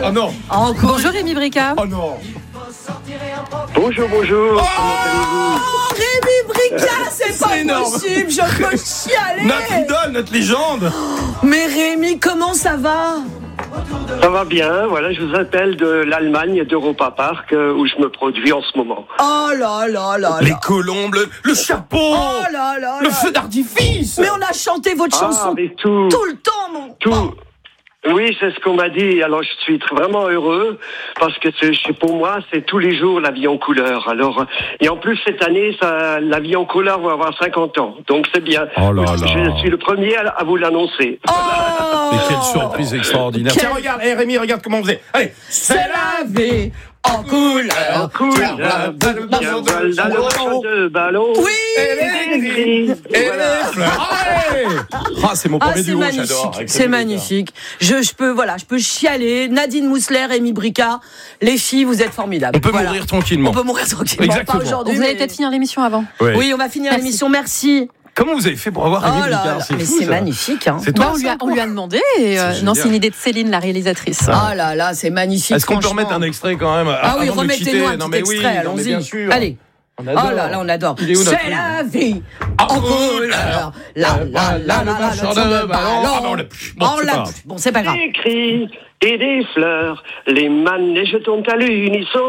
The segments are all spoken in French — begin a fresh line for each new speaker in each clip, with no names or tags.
Oh non.
Bonjour Rémi Bricard.
Oh non.
Bonjour.
Rémi Bricard, c'est pas
énorme.
possible, je peux chialer.
Notre idole, notre légende.
Mais Rémi, comment ça va?
Ça va bien, voilà, je vous appelle de l'Allemagne, d'Europa Park, où je me produis en ce moment.
Oh là là là
Les
là.
colombes, le chapeau.
Oh là là
Le
là.
feu d'artifice.
Mais on a chanté votre chanson
avec tout
le temps, mon.
tout. Oui, c'est ce qu'on m'a dit. Alors, je suis vraiment heureux parce que pour moi, c'est tous les jours la vie en couleur. Alors, et en plus, cette année, la vie en couleur va avoir 50 ans. Donc, c'est bien.
Oh là là.
Je suis le premier à vous l'annoncer.
Oh.
Mais quelle surprise extraordinaire. Tiens, regarde, Rémi, regarde comment on faisait. Allez,
C'est la vie en couleur.
De ballon.
Oui.
Et les fleurs. Allez. Ah, c'est mon premier
C'est
duo,
magnifique,
j'adore. Avec
c'est
Rémi
magnifique. Je peux chialer. Nadine Mousseler, Rémi Bricard, les filles, vous êtes formidables.
On peut
Voilà.
mourir tranquillement.
On peut mourir tranquillement.
Exactement.
Pas aujourd'hui.
Vous allez
mais-
peut-être finir l'émission avant.
Ouais.
Oui, on va finir
Merci.
l'émission. Merci.
Comment vous avez fait pour avoir Rémi
Oh là
Bricard?
là,
C'est
mais
fou,
c'est
ça.
magnifique. Hein.
C'est toi,
on
ça
lui a demandé. Et,
C'est
non,
génial.
c'est une idée de Céline, la réalisatrice.
Ah là là, c'est magnifique.
Est-ce qu'on peut
franchement.
remettre un extrait quand même
Ah oui,
avant de quitter?
remettez-nous un
Non,
petit
mais oui,
extrait,
non, mais
allons-y.
bien sûr.
Allez.
On adore.
Oh là là, on adore.
Il est où, notre
C'est la vie en couleur.
le marchand de ballon. Ah, bah, on l'a plus. Bon,
On
c'est
l'a
pas
plus. Bon, c'est pas grave.
Des cris et des fleurs, les manèges tombent à l'unisson.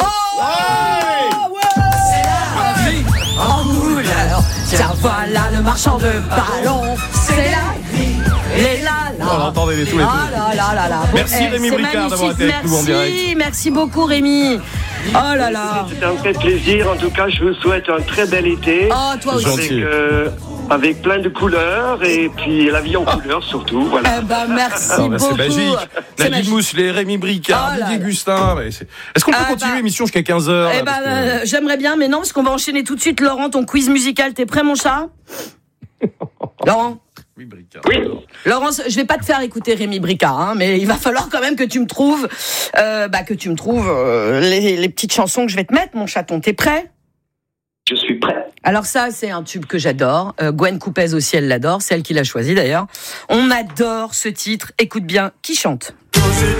C'est la vie en couleur. Tiens, voilà le marchand de ballons. C'est la vie. Et là, là.
On entendait les tous les deux.
Ah là là là là. Bon,
Merci, Rémi
c'est
Bricard, d'avoir
magnifique.
été avec nous en direct.
Merci beaucoup Rémi. Oh là là.
C'était un vrai plaisir. En tout cas, je vous souhaite un très bel été.
Oh, toi aussi.
Gentil.
Avec plein de couleurs et puis la vie en couleurs surtout. Voilà.
Eh ben, merci
Ah, bah,
beaucoup.
c'est magique.
C'est
Nadine
magique.
Mousselet, Rémi Bricard,
Oh là
Didier
là.
Gustin. Mais Est-ce qu'on peut
Ah,
continuer
bah.
l'émission jusqu'à 15h?
Eh ben, j'aimerais bien, mais non, parce qu'on va enchaîner tout de suite. Laurent, ton quiz musical, t'es prêt, mon chat? Laurent?
Oui.
Laurent, je vais pas te faire écouter Rémi Bricard, hein, mais il va falloir quand même que tu me trouves, les petites chansons que je vais te mettre, mon chaton. T'es prêt?
Je suis prêt.
Alors ça, c'est un tube que j'adore. Gwen Coupez aussi, elle l'adore. C'est elle qui l'a choisi d'ailleurs. On adore ce titre. Écoute bien, qui chante?